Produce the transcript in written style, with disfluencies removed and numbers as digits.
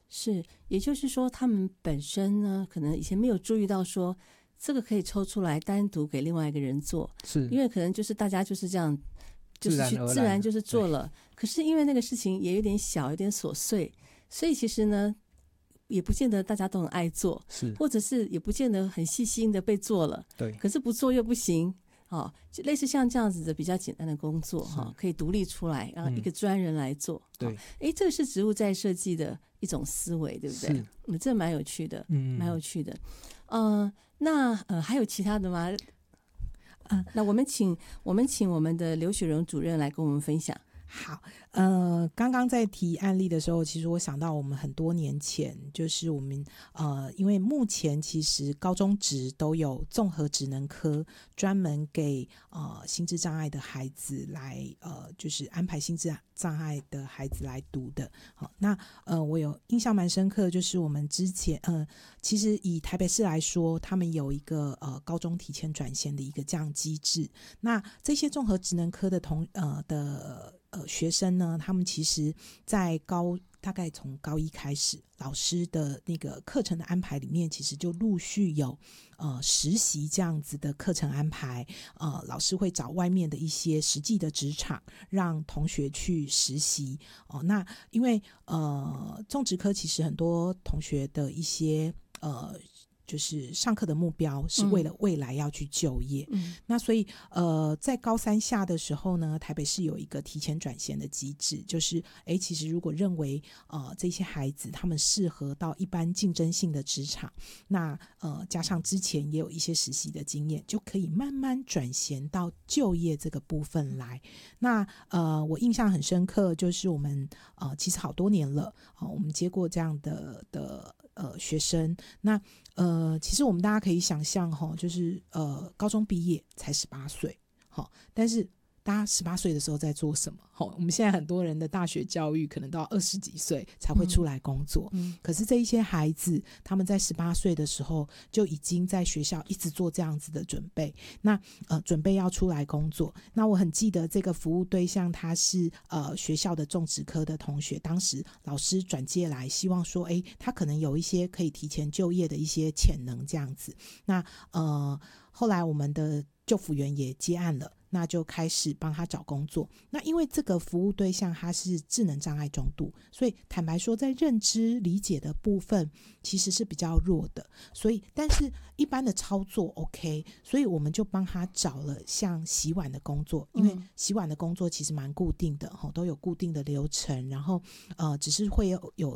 是，也就是说他们本身呢可能以前没有注意到说这个可以抽出来单独给另外一个人做， 是因为可能就是大家就是这样就是去自然就是做了，可是因为那个事情也有点小有点琐碎，所以其实呢也不见得大家都很爱做， 是， 或者是也不见得很细心的被做了， 对， 可是不做又不行，就类似像这样子的比较简单的工作可以独立出来，然后一个专人来做， 对， 这个是植物再设计的一种思维，对不对？这蛮有趣的，蛮有趣的。那还有其他的吗？那我们请我们的刘雪蓉主任来跟我们分享。 好，刚刚在提案例的时候，其实我想到我们很多年前，就是我们因为目前其实高中职都有综合职能科，专门给心智障碍的孩子来就是安排心智障碍的孩子来读的。好，那我有印象蛮深刻，就是我们之前其实以台北市来说，他们有一个高中提前转衔的一个这样机制。那这些综合职能科的学生呢，他们其实在大概从高一开始，老师的那个课程的安排里面，其实就陆续有实习这样子的课程安排。老师会找外面的一些实际的职场，让同学去实习。那因为综职科其实很多同学的一些就是上课的目标是为了未来要去就业，那所以在高三下的时候呢，台北市有一个提前转衔的机制，就是其实如果认为这些孩子他们适合到一般竞争性的职场，那加上之前也有一些实习的经验，就可以慢慢转衔到就业这个部分来。那我印象很深刻，就是我们其实好多年了，我们接过这样的学生。那其实我们大家可以想象就是高中毕业才18岁，但是大家18岁的时候在做什么？我们现在很多人的大学教育可能到20几岁才会出来工作，可是这一些孩子他们在18岁的时候就已经在学校一直做这样子的准备，那准备要出来工作。那我很记得这个服务对象他是学校的种植科的同学，当时老师转介来，希望说他可能有一些可以提前就业的一些潜能这样子。那后来我们的就辅员也接案了，那就开始帮他找工作。那因为这个服务对象他是智能障碍中度，所以坦白说在认知理解的部分其实是比较弱的，所以但是一般的操作 OK， 所以我们就帮他找了像洗碗的工作，因为洗碗的工作其实蛮固定的，都有固定的流程，然后只是会有